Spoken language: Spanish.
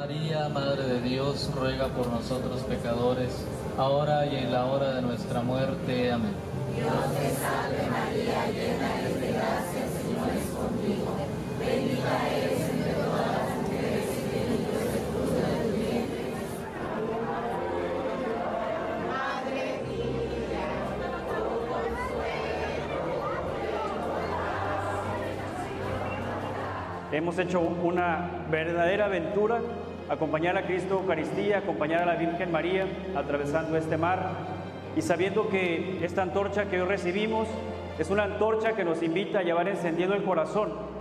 María, Madre de Dios, ruega por nosotros pecadores, ahora y en la hora de nuestra muerte. Amén. Dios te salve María, llena eres de gracia, el Señor es contigo. Bendita eres entre todas las mujeres y bendito es el fruto de tu vientre. Madre mía, tu consuelo. Hemos hecho una verdadera aventura, acompañar a Cristo Eucaristía, acompañar a la Virgen María atravesando este mar y sabiendo que esta antorcha que hoy recibimos es una antorcha que nos invita a llevar encendiendo el corazón